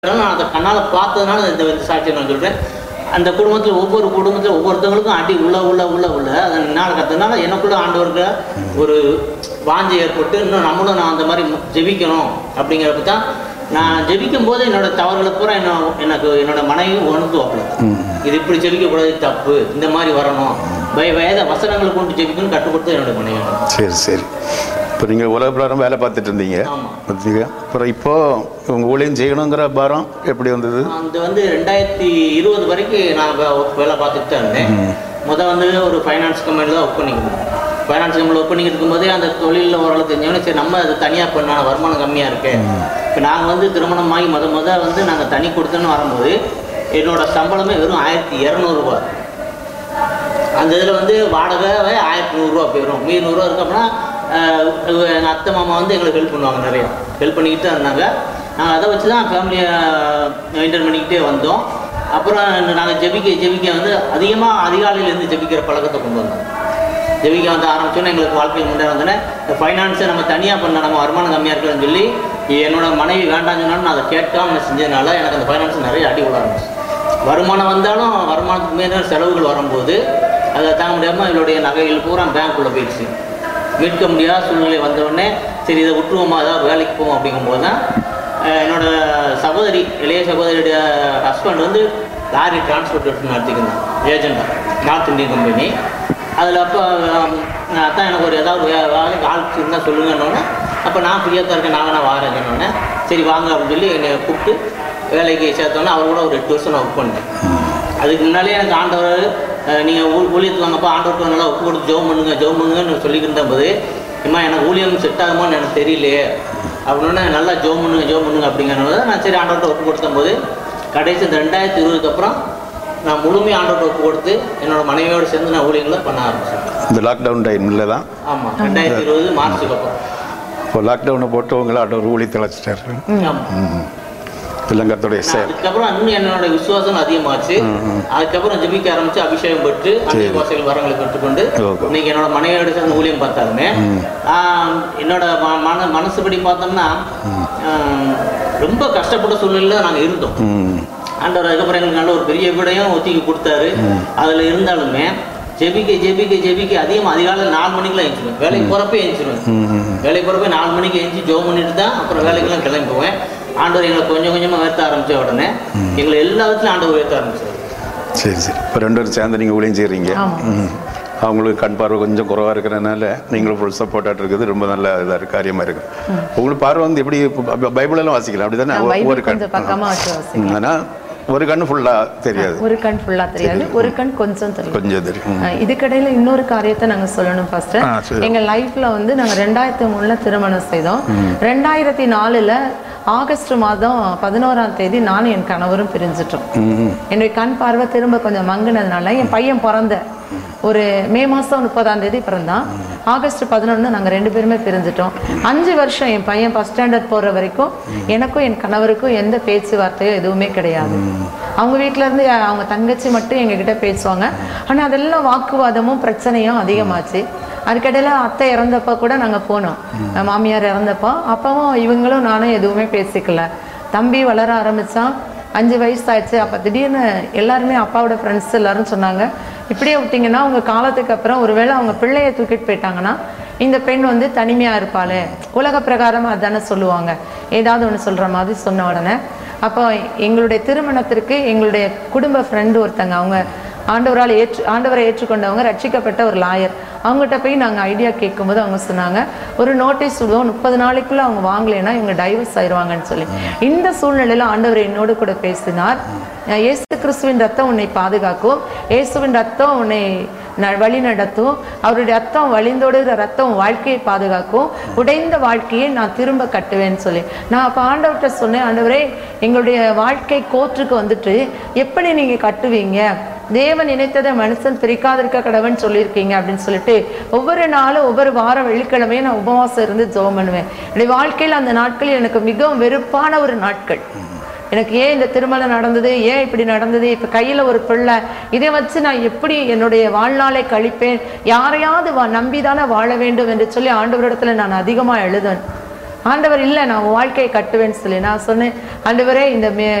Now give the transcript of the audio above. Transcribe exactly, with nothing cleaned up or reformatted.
நான் அதை கண்ணால் பார்த்ததுனால இந்த சாட்சியை நான் சொல்கிறேன். அந்த குடும்பத்தில் ஒவ்வொரு குடும்பத்தில் ஒவ்வொருத்தவங்களுக்கும் அடி உள்ள உள்ள உள்ள உள்ள அதை நாள் கற்றுனால எனக்குள்ள ஆண்டவருக்கு ஒரு வாஞ்சி ஏற்பட்டு இன்னும் நம்மளும் நான் அந்த மாதிரி ஜெபிக்கணும் அப்படிங்கிறப்ப தான் நான் ஜெபிக்கும் போது என்னோட தவறுகளை பூரா என்ன எனக்கு என்னோட மனைவி உணர்ந்துவாப்பில் இது இப்படி ஜெபிக்கக்கூடாது, தப்பு, இந்த மாதிரி வரணும், பய வேத வசனங்களை கொண்டு ஜெபிக்கணும்னு கட்டுப்படுத்த என்னோட மனைவி. சரி சரி இப்போ நீங்கள் உலக பிரகாரம் வேலை பார்த்துட்டு இருந்தீங்க பார்த்தீங்க, அப்புறம் இப்போது உங்கள் ஊழியம் செய்யணுங்கிற பாரம் எப்படி வந்தது? அந்த வந்து ரெண்டாயிரத்தி இருபது வரைக்கும் நான் வேலை பார்த்துட்டு தான் இருந்தேன். முதல் வந்து ஒரு ஃபைனான்ஸ் கம்பெனியில் தான் ஒர்க் பண்ணிக்கணும். ஃபைனான்ஸ் கம்பெனியில் ஒர்க் பண்ணிக்கிட்டு இருக்கும்போதே அந்த தொழிலில் ஓரளவு தெரிஞ்சவொடனே சரி நம்ம அது தனியாக பண்ணால் வருமானம் கம்மியாக இருக்கு. இப்போ நாங்கள் வந்து திருமணமாகி முத முத வந்து நாங்கள் தனி கொடுத்தோன்னு வரும்போது என்னோட சம்பளமே வெறும் ஆயிரத்தி இரநூறுபா. அந்த இதில் வந்து வாடகை ஆயிரத்தி நூறுரூவா போயிடும். மீதி நூறுரூவா இருக்கோம்னா எங்கள் அத்தை மாமா வந்து எங்களுக்கு ஹெல்ப் பண்ணுவாங்க, நிறையா ஹெல்ப் பண்ணிக்கிட்டு தான் இருந்தாங்க. நாங்கள் அதை வச்சு தான் ஃபேமிலியை மெயின்டைன் பண்ணிக்கிட்டே வந்தோம். அப்புறம் நாங்கள் ஜெபிக்க ஜெபிக்க வந்து அதிகமாக அதிகாலையிலேருந்து ஜெபிக்கிற பழக்கத்தை கொண்டு வந்தோம். ஜெபிக்க வந்து ஆரம்பிச்சோன்னா எங்களுக்கு வாழ்க்கையில் முன்னேற வந்தோன்னே இந்த ஃபைனான்ஸை நம்ம தனியாக பண்ண நம்ம வருமானம் கம்மியாக இருக்குதுன்னு சொல்லி என்னோட மனைவி வேண்டாம்னு சொன்னாலும் நான் அதை கேட்காம நான் செஞ்சதுனால எனக்கு அந்த ஃபைனான்ஸ் நிறைய அடி விட ஆரம்பிச்சு. வருமானம் வந்தாலும் வருமானத்துக்கு மேலே செலவுகள் வரும்போது அதை தாங்க முடியாமல் என்னுடைய நகைகள் பூரா பேங்க்குள்ளே போயிடுச்சு. மீட்க முடியாத சூழ்நிலை வந்தவுடனே சரி இதை விட்டுருவோமா, அதாவது வேலைக்கு போவோம் அப்படிங்கும்போது தான் என்னோடய சகோதரி இளைய சகோதரியுடைய ஹஸ்பண்ட் வந்து lorry transportation நடத்திக்கிருந்தேன், ஏஜெண்டாக, north Indian company. அதில் அப்போ அதான் எனக்கு ஒரு ஏதாவது வேலைக்கு ஆள் இருந்தால் சொல்லுங்கன்னொன்னே அப்போ நான் ஃப்ரீயாக தான் இருக்கேன், நாங்கள் நான் வாரேங்கன்னொன்னே சரி வாங்க அப்படின்னு சொல்லி என்னை கூப்பிட்டு வேலைக்கு சேர்த்தோன்னே அவர் கூட ஒரு எட்டு வருஷம் நான் ஒர்க் பண்ணேன். அதுக்கு முன்னாலே எனக்கு ஆண்டவர் நீங்கள் ஊ ஊழியத்துக்கு வாங்கப்போ ஆண்டவருக்கு நல்லா ஒப்பு கொடுத்து ஜெபம் பண்ணுங்க ஜெபம் பண்ணுங்கன்னு சொல்லிக்கிட்டு போது இம்மா எனக்கு ஊழியம் செட் ஆகுமான்னு எனக்கு தெரியலையே அப்படின்னு நல்லா ஜெபம் பண்ணுங்க ஜெபம் பண்ணுங்க அப்படிங்கிறத நான் சரி ஆண்டவர்கிட்ட ஒப்பு கொடுத்த போது கடைசி இந்த ரெண்டாயிரத்தி இருபதுக்கு அப்புறம் நான் முழுமையாக ஆண்டவர்கிட்ட ஒப்பு கொடுத்து என்னோட மனைவியோடு சேர்ந்து நான் ஊழியங்களை பண்ண ஆரம்பிச்சேன். இந்த லாக்டவுன் டைமில் தான். ஆமாம், ரெண்டாயிரத்தி இருபது மார்ச்சுக்கு அப்புறம். இப்போ லாக்டவுனை போட்டு உங்களை ஆண்டவர் ஊழியத்தை அழைச்சிட்டாரு. ஆமாம், இல்லங்கத்தோடைய சார். அதுக்கப்புறம் இன்னும் என்னோட விசுவாசம் அதிகமாச்சு. அதுக்கப்புறம் ஜெபிக்க ஆரம்பிச்சு அபிஷேகம் பெற்று அந்நிய பாஷைகள் வரங்களை பெற்றுக்கொண்டு இன்னைக்கு என்னோட மனைவியோட சேர்ந்து ஊழியம் பார்த்தாலுமே என்னோட மன மனசுபடி பார்த்தோம்னா ரொம்ப கஷ்டப்பட்ட சூழ்நிலையில நாங்கள் இருந்தோம். ஆண்டவர் அதுக்கப்புறம் எங்களுக்கு நல்ல ஒரு பெரிய வீடையும் ஒத்திக்கி கொடுத்தாரு. அதில் இருந்தாலுமே ஜெபிக்க ஜெபிக்க ஜெபிக்க அதிகமாக அதிகாலையில் நாலு மணிக்கெலாம் எழுந்துருவேன். வேலைக்கு போகிறப்ப எழுந்துருவேன். வேலைக்கு போகிறப்ப நாலு மணிக்கு எழுந்து ஜோம் பண்ணிட்டு தான் அப்புறம் வேலைக்கெல்லாம் கிளம்பி போவேன். ஆண்டவர் எங்களை கொஞ்சம் கொஞ்சமாக உயர்த்த ஆரம்பித்த உடனே எங்களை எல்லா விதத்துலையும் ஆண்டவர் உயர்த்த ஆரம்பிச்சார். சரி சரி இப்போ ரெண்டு பேரும் சேர்ந்து நீங்கள் ஊழியம் செய்கிறீங்க. அவங்களுக்கு கண் பார்வை கொஞ்சம் குறைவாக இருக்கிறதுனால நீங்களும் ஃபுல் சப்போர்ட்டாக இருக்குது. ரொம்ப நல்ல இதாக இருக்குது, காரியமாக இருக்குது. உங்களுக்கு பார்வை வந்து எப்படி பைபிளெல்லாம் வாசிக்கலாம் அப்படி தானே? ஒரு கண் ஆனால் ஒரு கண் ஃபுல்லா தெரியாது, ஒரு கண் ஃபுல்லா தெரியாது, ஒரு கண் கொஞ்சம் தெரியும், கொஞ்சம் தெரியும். இதுக்கடையில இன்னொரு காரியத்தை நாங்க சொல்லணும். ஃபர்ஸ்ட் எங்க லைஃப்ல வந்து நாங்க ரெண்டாயிரத்தி மூணுல திருமணம் செய்தோம். ரெண்டாயிரத்தி நாலுல ஆகஸ்ட் மாதம் பதினோராம் தேதி நானும் என் கணவரும் பிரிஞ்சிட்டோம். என்னுடைய கண் பார்வை திரும்ப கொஞ்சம் மங்குனதுனால என் பையன் பிறந்த ஒரு மே மாதம் முப்பதாம் தேதி பிறந்தான். ஆகஸ்ட் பதினொன்று நாங்கள் ரெண்டு பேருமே பிரிஞ்சிட்டோம். அஞ்சு வருஷம் என் பையன் ஃபஸ்ட் ஸ்டாண்டர்ட் போகிற வரைக்கும் எனக்கும் என் கணவருக்கும் எந்த பேச்சுவார்த்தையோ எதுவுமே கிடையாது. அவங்க வீட்டிலேருந்து அவங்க தங்கச்சி மட்டும் எங்ககிட்ட பேசுவாங்க. ஆனால் அதெல்லாம் வாக்குவாதமும் பிரச்சனையும் அதிகமாச்சு. அதுக்கிடையில் அத்தை இறந்தப்போ கூட நாங்கள் போனோம், மாமியார் இறந்தப்போ. அப்பவும் இவங்களும் நானும் எதுவுமே பேசிக்கல. தம்பி வளர ஆரம்பித்தான், அஞ்சு வயசு ஆயிடுச்சு. அப்போ திடீர்னு எல்லாருமே அப்பாவோட ஃப்ரெண்ட்ஸ் எல்லாரும் சொன்னாங்க, இப்படியே விட்டிங்கன்னா அவங்க காலத்துக்கு அப்புறம் ஒருவேளை அவங்க பிள்ளையை தூக்கிட்டு போயிட்டாங்கன்னா இந்த பெண் வந்து தனிமையாக இருப்பாளே, உலக பிரகாரமாக அதுதானே சொல்லுவாங்க, ஏதாவது ஒன்று சொல்கிற மாதிரி சொன்ன உடனே அப்போ எங்களுடைய திருமணத்திற்கு எங்களுடைய குடும்ப ஃப்ரெண்டு ஒருத்தங்க, அவங்க ஆண்டவரால் ஏற்று ஆண்டவரை ஏற்றுக்கொண்டவங்க, ரட்சிக்கப்பட்ட ஒரு லாயர், அவங்ககிட்ட போய் நாங்கள் ஐடியா கேட்கும்போது அவங்க சொன்னாங்க ஒரு நோட்டீஸ் விடுவோம், முப்பது நாளைக்குள்ளே அவங்க வாங்கலைன்னா இவங்க டைவர்ஸ் ஆயிடுவாங்கன்னு சொல்லி. இந்த சூழ்நிலையில் ஆண்டவர் என்னோடு கூட பேசினார். இயேசு கிறிஸ்துவின் ரத்தம் உன்னை பாதுகாக்கும், இயேசுவின் ரத்தம் உன்னை வழி நடத்தும், அவருடைய ரத்தம் வழிந்தோடுகிற ரத்தம் வாழ்க்கையை பாதுகாக்கும், உடைந்த வாழ்க்கையை நான் திரும்ப கட்டுவேன்னு சொல்லி நான் அப்போ ஆண்டவர்கிட்ட சொன்னேன், ஆண்டவரே எங்களுடைய வாழ்க்கை கோர்ட்டுக்கு வந்துட்டு எப்படி நீங்கள் கட்டுவீங்க, தேவன் நினைத்ததை மனுஷன் பிரிக்காதிருக்க கடவுன்னு சொல்லியிருக்கீங்க அப்படின்னு சொல்லிட்டு ஒவ்வொரு நாளும் ஒவ்வொரு வாரம் வெள்ளிக்கிழமையும் நான் உபவாசம் இருந்து ஜெபம் பண்ணுவேன். என்னுடைய வாழ்க்கையில் அந்த நாட்கள் எனக்கு மிகவும் வெறுப்பான ஒரு நாட்கள். எனக்கு ஏன் இந்த திருமணம் நடந்தது, ஏன் இப்படி நடந்தது, இப்போ கையில் ஒரு பிள்ளை, இதை வச்சு நான் எப்படி என்னுடைய வாழ்நாளை கழிப்பேன், யாரையாவது வா நம்பிதானே வாழ வேண்டும் என்று சொல்லி ஆண்டவரிடத்துல நான் அதிகமாக எழுதேன். ஆண்டவர் இல்லை நான் வாழ்க்கையை கட்டுவேன்னு சொல்லி நான் சொன்னேன், ஆண்டவரே இந்த மே